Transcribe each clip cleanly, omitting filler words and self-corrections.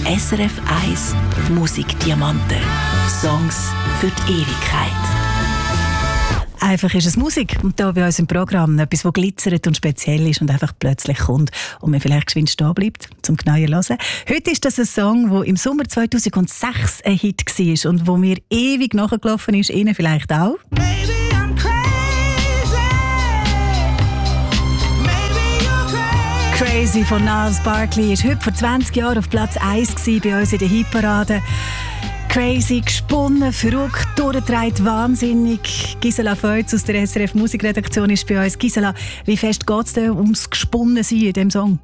SRF 1 Musikdiamanten. Songs für die Ewigkeit. Einfach ist es Musik. Und hier bei uns im Programm etwas, das glitzert und speziell ist und einfach plötzlich kommt und man vielleicht geschwind stehen bleibt, zum genauer hören. Heute ist das ein Song, der im Sommer 2006 ein Hit war und wo mir ewig nachgelaufen ist, Ihnen vielleicht auch. Crazy von Gnarls Barkley ist heute vor 20 Jahren auf Platz 1 bei uns in der Hitparade. Crazy, gesponnen, verrückt, durchgedreht, wahnsinnig. Gisela Feutz aus der SRF Musikredaktion ist bei uns. Gisela, wie fest geht es denn ums Gesponnensein in diesem Song?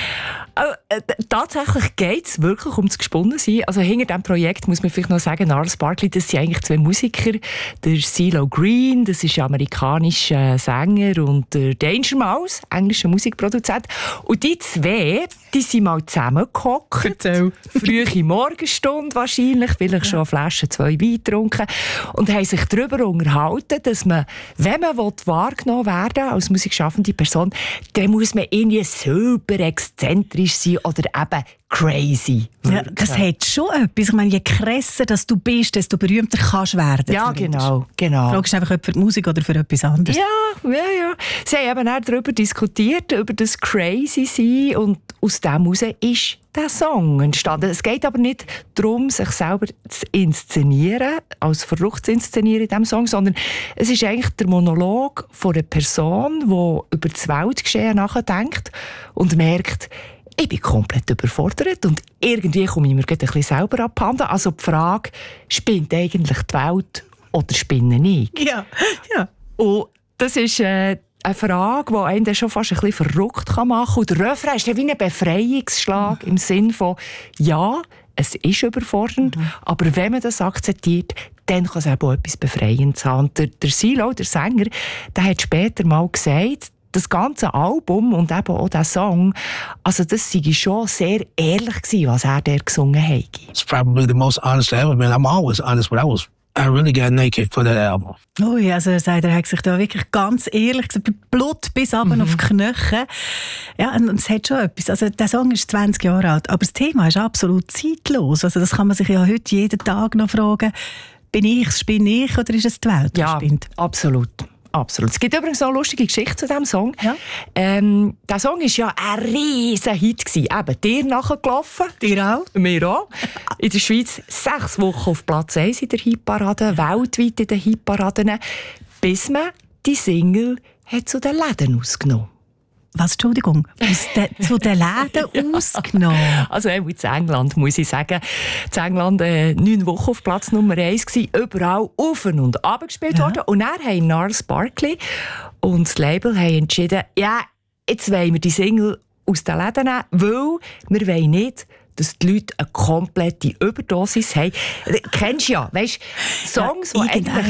Tatsächlich geht es wirklich ums Gesponnensein. Also hinter diesem Projekt muss man vielleicht noch sagen, Gnarls Barkley, das sind eigentlich zwei Musiker. Der CeeLo Green, das ist ein amerikanischer Sänger, und der Danger Mouse, englischer Musikproduzent. Und die zwei, die sind mal zusammengehockt. Frühe Morgenstunde wahrscheinlich, vielleicht schon eine Flasche 2 Wein getrunken. Und haben sich darüber unterhalten, dass man, wenn man wahrgenommen werden als musikschaffende Person, dann muss man irgendwie super exzentrisch sein oder eben crazy. Ja, das hat schon etwas. Ich meine, je krasser dass du bist, desto berühmter kannst du werden. Ja, genau. Die Frage ist einfach, ob für die Musik oder für etwas anderes. Ja. Sie haben eben auch darüber diskutiert, über das crazy sein, und aus dem heraus ist der Song entstanden. Es geht aber nicht darum, sich selber zu inszenieren, als verrückt zu inszenieren in diesem Song, sondern es ist eigentlich der Monolog von einer Person, die über das Weltgeschehen nachdenkt und merkt, ich bin komplett überfordert und irgendwie komme ich mir ein bisschen selber abhanden. Also die Frage, spinnt eigentlich die Welt oder spinne ich? Ja. Und das ist eine Frage, die einen dann schon fast ein bisschen verrückt machen kann. Und der Refrain ist wie ein Befreiungsschlag im Sinne von, ja, es ist überfordernd, aber wenn man das akzeptiert, dann kann es auch etwas Befreiendes haben. Und der CeeLo, der Sänger, der hat später mal gesagt, das ganze Album und eben auch der Song, also das sei schon sehr ehrlich gewesen, was er da gesungen hat. It's probably the most honest I ever been. I'm always honest, but I really got naked for that album. Ui, also er sagt, er hat sich da wirklich ganz ehrlich gesagt, Blut bis runter auf die Knöchel. Ja, und es hat schon etwas. Also der Song ist 20 Jahre alt, aber das Thema ist absolut zeitlos. Also das kann man sich ja heute jeden Tag noch fragen. Spinne ich oder ist es die Welt, die spinnt? Absolut. Es gibt übrigens auch eine lustige Geschichte zu diesem Song. Ja. Der Song war ja ein riesen Hit. Eben dir nachgelaufen. Dir auch? Mir auch. In der Schweiz 6 Wochen auf Platz 1 in der Hitparade, weltweit in den Hitparaden, bis man die Single hat zu den Läden ausgenommen. Was, Entschuldigung? Zu den Läden ausgenommen? Also in England, muss ich sagen. In England 9 Wochen auf Platz Nummer 1 gewesen, überall auf und ab gespielt worden. Und dann haben Gnarls Barkley und das Label haben entschieden, ja, jetzt wollen wir die Single aus den Läden nehmen, weil wir wollen nicht, dass die Leute eine komplette Überdosis haben. Kennst du ja, weißt, Songs, die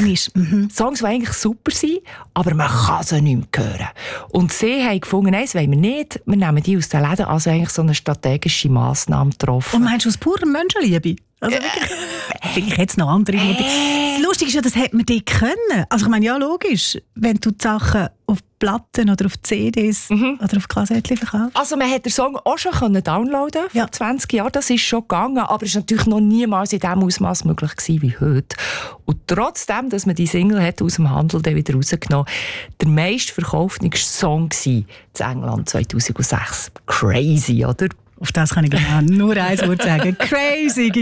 eigentlich super sind, aber man kann sie nicht mehr hören. Und sie haben gefunden, nein, das wollen wir nicht. Wir nehmen die aus den Läden, also eigentlich so eine strategische Massnahme getroffen. Und meinst du aus purer Menschenliebe? Also wirklich jetzt noch andere Motive. Das Lustige ist ja, das hätte man die können. Also ich meine, ja, logisch, wenn du die Sachen auf Platten oder auf CDs oder auf Kassettchen verkaufst. Also man hätte den Song auch schon downloaden vor 20 Jahren, das ist schon gegangen, aber es war natürlich noch niemals in dem Ausmaß möglich gewesen wie heute. Und trotzdem, dass man die Single hat aus dem Handel dann wieder rausgenommen, der meistverkaufte Song war in England 2006. Crazy, oder? Auf das kann ich nur ein Wort sagen. Crazy.